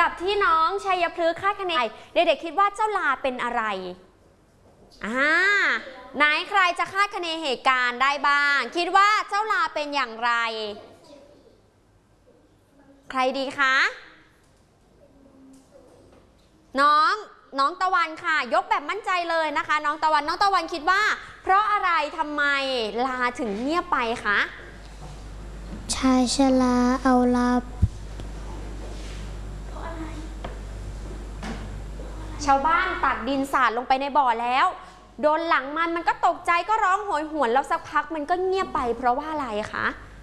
กับที่น้องชัยพฤกษ์คาดคะเนเด็กๆคิดว่าเจ้าลาเป็นอะไรไหนใครจะคาดคะเนเหตุการณ์ได้บ้างคิดว่าเจ้าลาเป็นอย่างไรใครดีคะน้องตะวันค่ะยกแบบมั่นใจเลยนะคะน้องตะวันคิดว่าเพราะอะไรทำไมลาถึงเงียบไปคะชายชราเอาลาชาวบ้านตักดินสาดลงไปในบ่อแล้วโดนหลังมันก็ตกใจก็ร้องโหยหวนแล้วสักพักมันก็เงียบไปเพราะว่าอะไรคะ